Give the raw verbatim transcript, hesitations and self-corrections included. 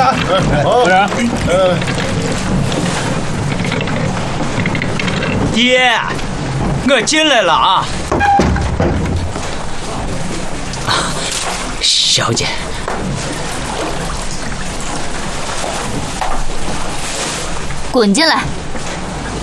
啊！夫人，呃， 爹，我进来了啊！小姐， 滚进来！